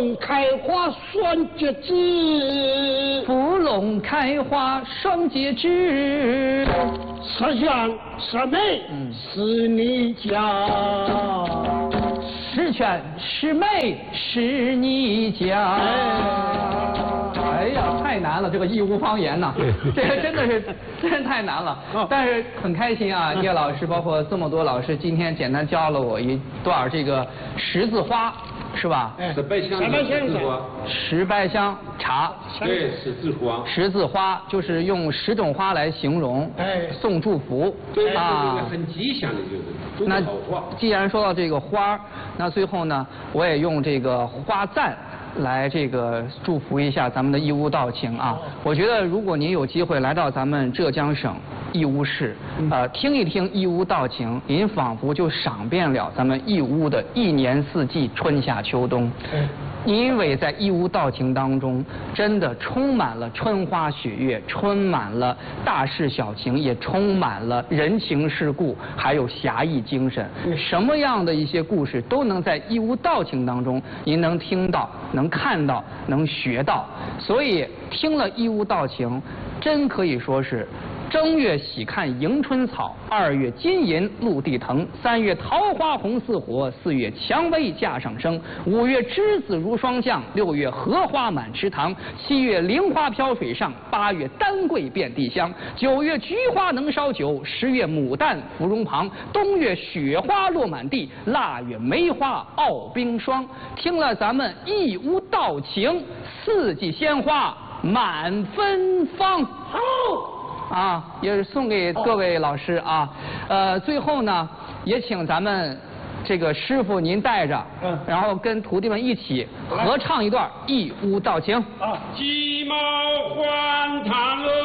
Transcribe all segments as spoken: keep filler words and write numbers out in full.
龙开花双节枝， 芙蓉开花双节枝， 十全十美是你家， 十全十美是你家。哎呀，太难了，这个义乌方言呐，这个真的是真是太难了。但是很开心啊，叶老师包括这么多老师，今天简单教了我一段这个十字花。是吧？ 十百香茶，十字花， 十百香茶， 对，十字花， 十字花就是用十种花来形容，哎，送祝福， 对啊， 对对，很吉祥的，就是那好话。 既然说到这个花，那最后呢，我也用这个花赞来这个祝福一下咱们的义乌道情啊。我觉得如果您有机会来到咱们浙江省义乌市，呃，听一听义乌道情，您仿佛就赏遍了咱们义乌的一年四季，春夏秋冬。因为在义乌道情当中，真的充满了春花雪月，充满了大事小情，也充满了人情世故，还有侠义精神。什么样的一些故事都能在义乌道情当中，您能听到、能看到、能学到。所以听了义乌道情，真可以说是。正月喜看迎春草，二月金银露地藤，三月桃花红似火，四月蔷薇架上升，五月栀子如霜降，六月荷花满池塘，七月菱花飘水上，八月丹桂遍地香，九月菊花能烧酒，十月牡丹芙蓉旁，冬月雪花落满地，腊月梅花傲冰霜。听了咱们义乌道情，四季鲜花满芬芳。好。啊，也是送给各位老师啊，呃，最后呢，也请咱们这个师傅您带着，嗯，然后跟徒弟们一起合唱一段义乌道情。 啊，鸡毛换汤喽！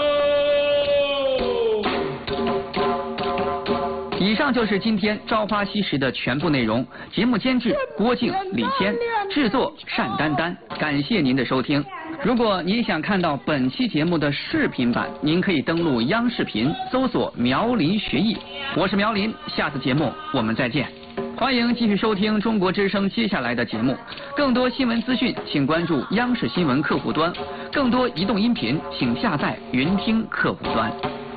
以上就是今天《朝花夕拾》的全部内容。节目监制郭靖、李谦，制作单丹丹。感谢您的收听。如果您想看到本期节目的视频版，您可以登录央视频搜索苗林学艺。我是苗林，下次节目我们再见。欢迎继续收听中国之声接下来的节目。更多新闻资讯，请关注央视新闻客户端；更多移动音频，请下载云听客户端。